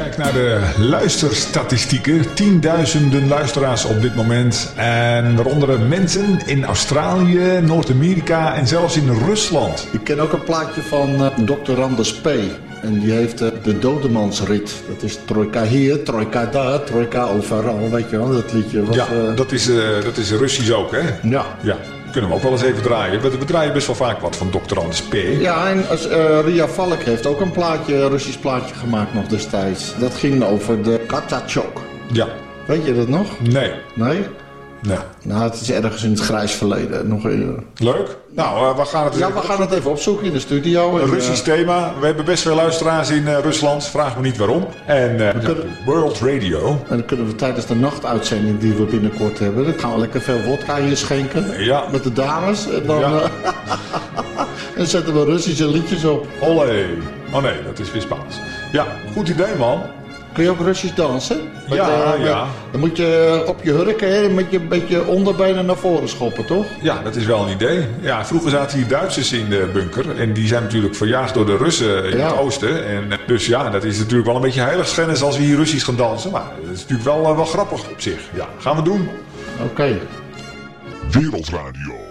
Kijk naar de luisterstatistieken. Tienduizenden luisteraars op dit moment. En waaronder mensen in Australië, Noord-Amerika en zelfs in Rusland. Ik ken ook een plaatje van Dr. Randers P. En die heeft de Dodemansrit. Dat is trojka hier, trojka daar, trojka overal. Weet je wel, dat liedje was... Ja, dat is Russisch ook, hè? Ja. Ja. Kunnen we ook wel eens even draaien. We draaien best wel vaak wat van Dr. Anders P. Ja, en Ria Valk heeft ook een Russisch plaatje gemaakt nog destijds. Dat ging over de Katachok. Ja. Weet je dat nog? Nee. Nee? Nee. Nou, het is ergens in het grijs verleden. Nog, Leuk. Nou, we gaan het even opzoeken in de studio. Een Russisch thema. We hebben best veel luisteraars in Rusland. Vraag me niet waarom. En World Radio. En dan kunnen we tijdens de nachtuitzending die we binnenkort hebben... dan gaan we lekker veel vodka hier schenken. Ja. Met de dames. En dan, en zetten we Russische liedjes op. Olé. Oh nee, dat is weer Spaans. Ja, goed idee, man. Kun je ook Russisch dansen? Ja. Dan moet je op je hurken met je een beetje onderbenen naar voren schoppen, toch? Ja, dat is wel een idee. Ja, vroeger zaten hier Duitsers in de bunker. En die zijn natuurlijk verjaagd door de Russen in het oosten. En dus ja, dat is natuurlijk wel een beetje heiligschennis als we hier Russisch gaan dansen. Maar dat is natuurlijk wel grappig op zich. Ja, gaan we doen. Oké. Wereldradio.